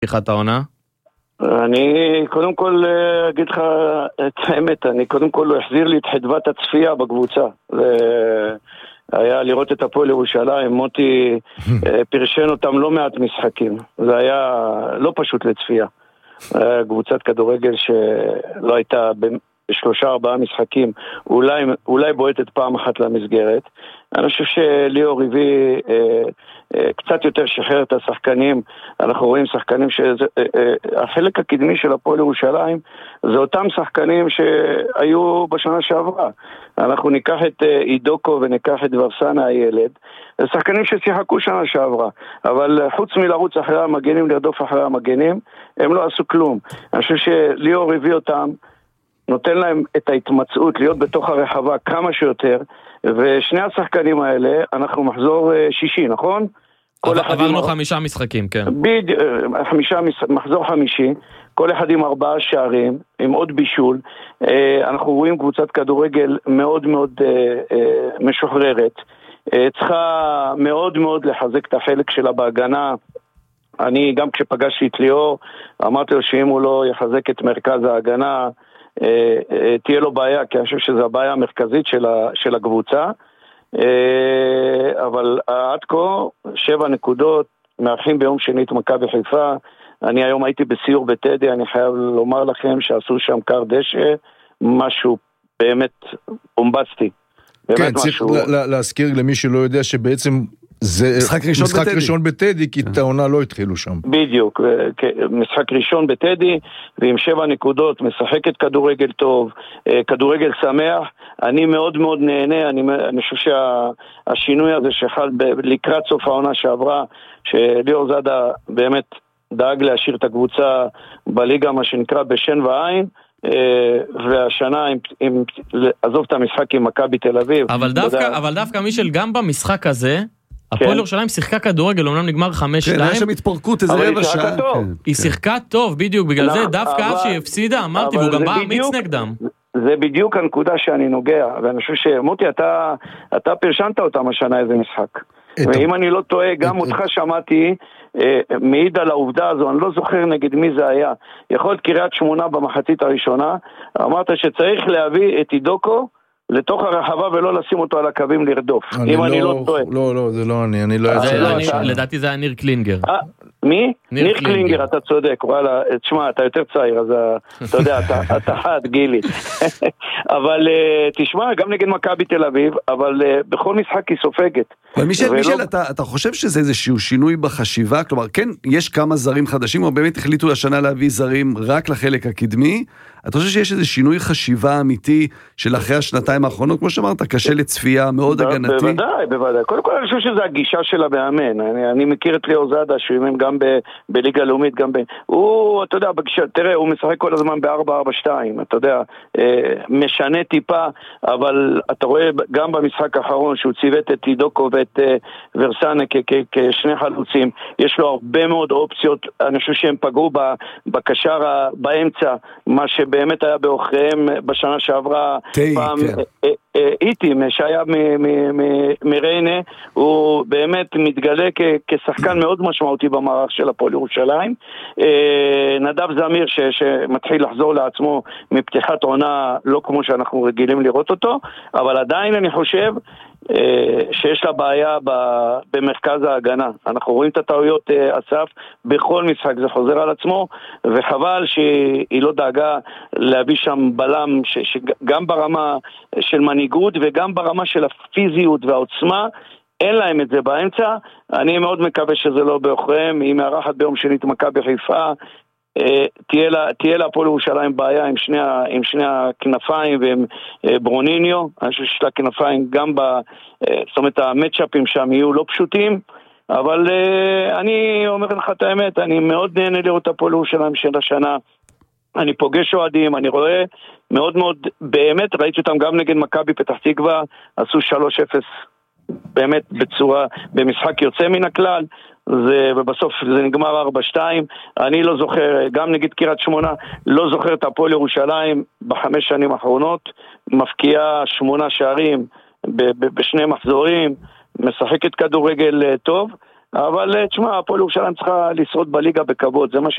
פתיחת העונה? אני קודם כל אגיד לך את האמת, אני קודם כל לא החזיר לי את חדוות הצפייה בקבוצה. היה לראות את הפועל ירושלים, מוטי פרשן אותם לא מעט משחקים. זה היה לא פשוט לצפייה. קבוצת כדורגל שלא הייתה ב3-4 משחקים, אולי בועטת פעם אחת למסגרת. אני חושב שליאור הביא קצת יותר שחרר את השחקנים. אנחנו רואים שחקנים שהחלק הקדמי של הפועל ירושלים זה אותם שחקנים שהיו בשנה שעברה. אנחנו ניקח את אידוקו וניקח את ורסנה הילד, זה שחקנים ששיחקו שנה שעברה, אבל חוץ מלרוץ אחרי המגנים, לרדוף אחרי המגנים, הם לא עשו כלום. אני חושב שליאור הביא אותם, נותן להם את ההתמצאות להיות בתוך הרחבה כמה שיותר, ושני השחקנים האלה, אנחנו מחזור שישי, נכון? עברנו 5 משחקים, כן. מחזור 5, כל אחד עם 4 שערים, עם עוד בישול. אנחנו רואים קבוצת כדורגל מאוד מאוד משוחררת. צריכה מאוד מאוד לחזק את החלק שלה בהגנה. אני גם כשפגשתי את ליאור, אמרתי לו שאם הוא לא יחזק את מרכז ההגנה, תהיה לו בעיה, כי אני חושב שזו הבעיה המרכזית של הקבוצה. אבל עד כה 7 נקודות, מארחים ביום שני את מכבי חיפה. אני היום הייתי בסיור בטדי, אני חייב לומר לכם שעשו שם קר דשא, משהו באמת בומבסטי. כן, צריך להזכיר למי שלא יודע שבעצם זה משחק ראשון בטדי, כי את העונה לא התחילו שם. בדיוק, משחק ראשון בטדי, ועם 7 נקודות, משחקת כדורגל טוב, כדורגל שמח. אני מאוד מאוד נהנה, אני חושב שהשינוי הזה שחל לקראת סוף העונה שעברה, שליאור זאדה באמת דאג להשאיר את הקבוצה בליגה, מה שנקרא בשן ועין, והשנה עזוב את המשחק עם מכבי תל אביב. אבל דווקא מישל, גם במשחק הזה הפועל ירושלים שיחקה כדורגל, אומנם נגמר 5-2. כן, היה שם התפרקות איזה רבע שעה. היא שיחקה טוב, בדיוק, בגלל זה דווקא אף שהיא הפסידה, אמרתי, והוא גם בא אמיץ נגדם. זה בדיוק הנקודה שאני נוגע, ואני חושב שמוטי, אתה פרשנת אותם השנה איזה משחק. ואם אני לא טועה, גם אותך שמעתי מעיד על העובדה הזו, אני לא זוכר נגד מי זה היה. יכול להיות קריית שמונה במחצית הראשונה, אמרת שצריך להביא את אידוקו לתוך הרחבה ולא לשים אותו על הקווים לרדוף. אם אני לא טועה. לא, זה לא אני לא יצא. לדעתי זה היה ניר קלינגר. מי? ניר קלינגר, אתה צודק. וואלה, תשמע, אתה יותר צעיר, אז אתה יודע, אתה חד, גילי. אבל תשמע, גם נגד מכבי תל אביב, אבל בכל משחק היא סופגת. אבל מישל, אתה חושב שזה איזשהו שינוי בחשיבה? כלומר, כן, יש כמה זרים חדשים, או באמת החליטו השנה להביא זרים רק לחלק הקדמי? אתה חושב שיש איזה שינוי חשיבה אמיתי של אחרי השנתיים האחרונות? כמו שאמרת, קשה לצפייה, מאוד הגנתי. בוודאי. קודם כל אני חושב שזה הגישה של המאמן. אני מכיר את ליאור זאדה, שהוא אימן גם בליגה לאומית, גם הוא, אתה יודע, תראה, הוא משחק כל הזמן ב-4-4-2, אתה יודע, משנה טיפה, אבל אתה רואה גם במשחק האחרון, שהוא ציוות את אידוקו ואת ורסנה כשני חלוצים, יש לו הרבה מאוד אופציות, אני חושב שהם פגעו בקשר באמצע, מה שבאמת היה באוכריהם בשנה שעברה, פעם איטים שהיה מריינה, הוא באמת מתגלה כשחקן מאוד משמעותי במערך של הפועל ירושלים. נדב זמיר שמתחיל לחזור לעצמו מפתיחת עונה לא כמו שאנחנו רגילים לראות אותו, אבל עדיין אני חושב שיש לה בעיה במרכז ההגנה. אנחנו רואים את הטעויות אסף בכל משחק, זה חוזר על עצמו, וחבל שהיא לא דאגה להביא שם בלם שגם ברמה של מנהיגות וגם ברמה של הפיזיות והעוצמה, אין להם את זה באמצע. אני מאוד מקווה שזה לא באוכריהם. היא מארחת ביום שני את מכבי חיפה, תהיה לה הפועל ירושלים בעיה עם שני הכנפיים ועם ברוניניו. אני חושב שיש לה כנפיים גם זאת אומרת המאצ'אפים שם יהיו לא פשוטים, אבל אני אומר לך את האמת, אני מאוד נהנה לראות הפועל ירושלים של השנה. אני פוגש אוהדים, אני רואה מאוד מאוד, באמת ראיתי אותם גם נגד מכבי פתח תקווה, עשו 3-0 באמת במשחק יוצא מן הכלל, ובסוף זה נגמר 4-2. אני לא זוכר, גם נגד קריית שמונה, לא זוכר את הפועל ירושלים ב5 שנים האחרונות, מפקיעה 8 שערים בשני מחזורים, משחקת כדורגל טוב, אבל תשמע, הפועל ירושלים צריכה לשרוד בליגה בכבוד, זה מה